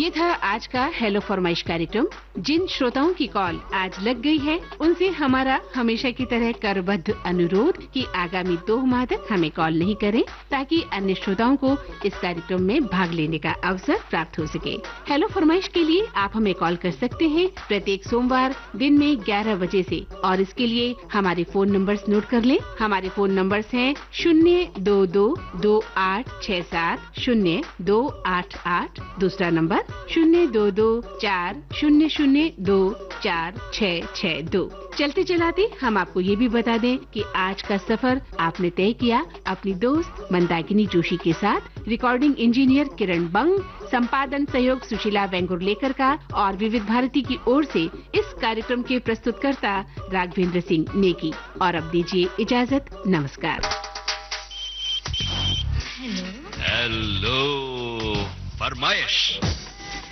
ये था आज का हेलो फरमाइश कार्यक्रम। जिन श्रोताओं की कॉल आज लग गई है, उनसे हमारा हमेशा की तरह करबद्ध अनुरोध कि आगामी 2 माह तक हमें कॉल नहीं करें, ताकि अन्य श्रोताओं को इस कार्यक्रम में भाग लेने का अवसर प्राप्त हो सके। हेलो फरमाइश के लिए आप हमें कॉल कर सकते हैं प्रत्येक सोमवार दिन में 11 बजे से, और इसके लिए हमारे फोन नंबर्स नोट कर लें। हमारे फोन नंबर्स हैं 02228700288, दूसरा नंबर 02240024662। चलते चलाते हम आपको ये भी बता दें कि आज का सफर आपने तय किया अपनी दोस्त मंदाकिनी जोशी के साथ। रिकॉर्डिंग इंजीनियर किरण बंग, संपादन सहयोग सुशीला वेंगुर्लेकर का, और विविध भारती की ओर से इस कार्यक्रम के प्रस्तुतकर्ता राघवेंद्र सिंह नेगी। और अब दीजिए इजाजत, नमस्कार। हेलो फरमाइश।